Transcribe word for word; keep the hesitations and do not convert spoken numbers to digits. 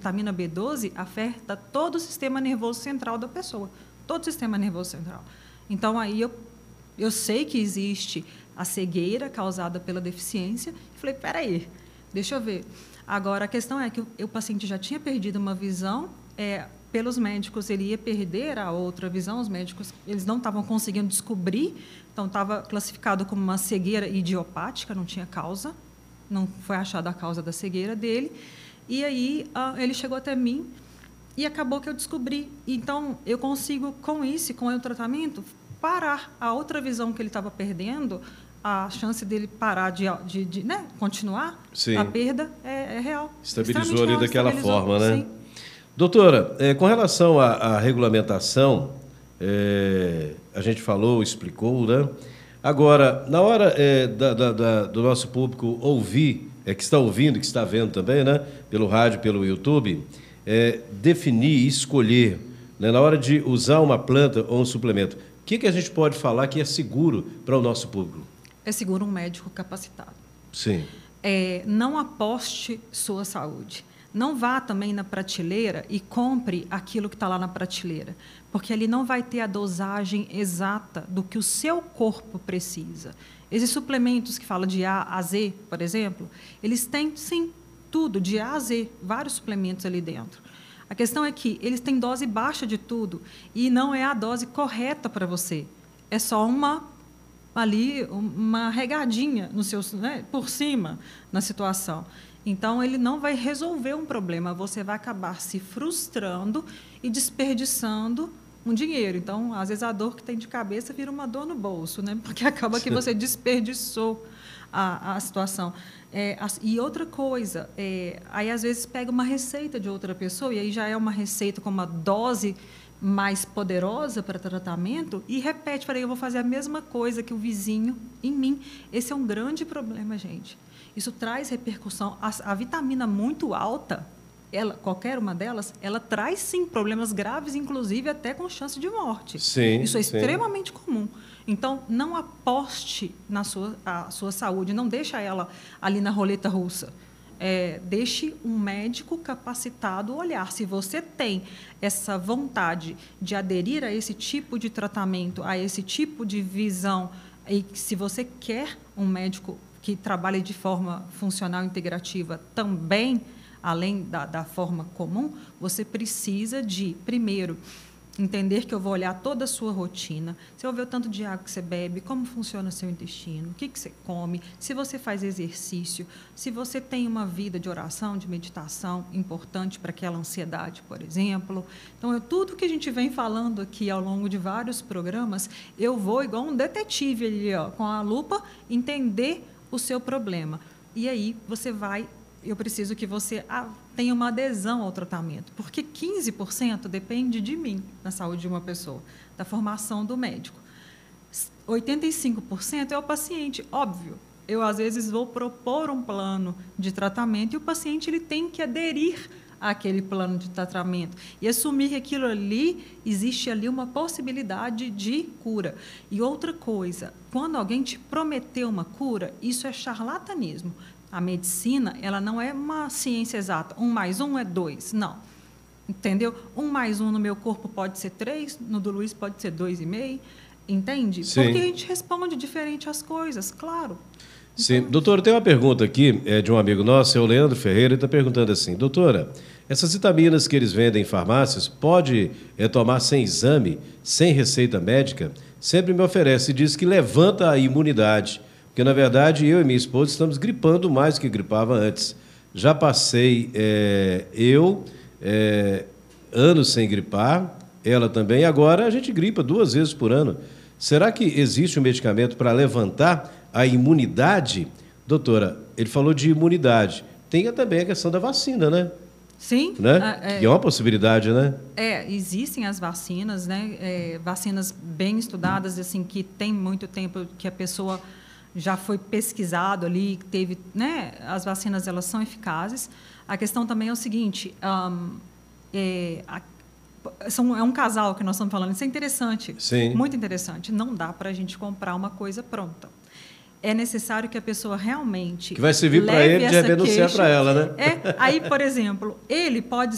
vitamina B doze afeta todo o sistema nervoso central da pessoa, todo o sistema nervoso central. Então, aí eu, eu sei que existe a cegueira causada pela deficiência. Falei, peraí, deixa eu ver. Agora, a questão é que o, o paciente já tinha perdido uma visão, é, pelos médicos ele ia perder a outra visão, os médicos eles não estavam conseguindo descobrir, então estava classificado como uma cegueira idiopática, não tinha causa, não foi achada a causa da cegueira dele, e aí uh, ele chegou até mim e acabou que eu descobri. Então, eu consigo, com isso, com o tratamento, parar a outra visão que ele estava perdendo, a chance dele parar de, de, de né, continuar, Sim. a perda é, é real. Estabilizou ali daquela forma, né? Sim. Doutora, é, com relação à, à regulamentação, é, a gente falou, explicou, né? Agora, na hora é, da, da, da, do nosso público ouvir, é, que está ouvindo, que está vendo também, né? Pelo rádio, pelo YouTube, é, definir e escolher, né, na hora de usar uma planta ou um suplemento, o que, que a gente pode falar que é seguro para o nosso público? É seguro um médico capacitado. Sim. É, não aposte sua saúde. Não vá também na prateleira e compre aquilo que está lá na prateleira, porque ali não vai ter a dosagem exata do que o seu corpo precisa. Esses suplementos que falam de A a Z, por exemplo, eles têm, sim, tudo, de A a Z, vários suplementos ali dentro. A questão é que eles têm dose baixa de tudo e não é a dose correta para você. É só uma, ali, uma regadinha no seu, né, por cima na situação. Então, ele não vai resolver um problema, você vai acabar se frustrando e desperdiçando um dinheiro. Então, às vezes, a dor que tem de cabeça vira uma dor no bolso, né? Porque acaba que você desperdiçou a, a situação. É, a, e outra coisa, é, aí, às vezes, pega uma receita de outra pessoa, e aí já é uma receita com uma dose mais poderosa para tratamento, e repete, falei, eu vou fazer a mesma coisa que o vizinho em mim. Esse é um grande problema, gente. Isso traz repercussão. A, a vitamina muito alta, ela, qualquer uma delas, ela traz, sim, problemas graves, inclusive até com chance de morte. Sim, Isso é sim. extremamente comum. Então, não aposte na sua, a sua saúde, não deixa ela ali na roleta russa. É, deixe um médico capacitado olhar. Se você tem essa vontade de aderir a esse tipo de tratamento, a esse tipo de visão, e se você quer um médico que trabalhe de forma funcional integrativa também, além da, da forma comum, você precisa de, primeiro, entender que eu vou olhar toda a sua rotina, você vai ver o tanto de água que você bebe, como funciona o seu intestino, o que, que você come, se você faz exercício, se você tem uma vida de oração, de meditação importante para aquela ansiedade, por exemplo. Então, é tudo que a gente vem falando aqui ao longo de vários programas, eu vou, igual um detetive ali, ó, com a lupa, entender o seu problema. E aí você vai, eu preciso que você ah, tenha uma adesão ao tratamento, porque quinze por cento depende de mim, na saúde de uma pessoa, da formação do médico. oitenta e cinco por cento é o paciente, óbvio. Eu, às vezes, vou propor um plano de tratamento e o paciente ele tem que aderir àquele plano de tratamento e assumir que aquilo ali, existe ali uma possibilidade de cura. E outra coisa, quando alguém te prometeu uma cura, isso é charlatanismo. A medicina, ela não é uma ciência exata. Um mais um é dois. Não. Entendeu? Um mais um no meu corpo pode ser três, no do Luiz pode ser dois e meio. Entende? Sim. Porque a gente responde diferente às coisas, claro. Sim. Então, doutora, tem uma pergunta aqui é, de um amigo nosso, é o Leandro Ferreira, ele está perguntando assim, doutora, essas vitaminas que eles vendem em farmácias, pode é, tomar sem exame, sem receita médica? Sempre me oferece e diz que levanta a imunidade, porque, na verdade, eu e minha esposa estamos gripando mais do que gripava antes. Já passei, é, eu, é, anos sem gripar, ela também, agora a gente gripa duas vezes por ano. Será que existe um medicamento para levantar a imunidade? Doutora, ele falou de imunidade. Tem também a questão da vacina, né? Sim. Né? É, que é uma possibilidade, né? É, existem as vacinas, né? É, vacinas bem estudadas, assim, que tem muito tempo que a pessoa já foi pesquisado ali, teve, né? As vacinas, elas são eficazes. A questão também é o seguinte, um, é, a, são, é um casal que nós estamos falando, isso é interessante, Sim. Muito interessante. Não dá para a gente comprar uma coisa pronta. É necessário que a pessoa realmente... Que vai servir para ele de denunciar para ela, né? É, aí, por exemplo, ele pode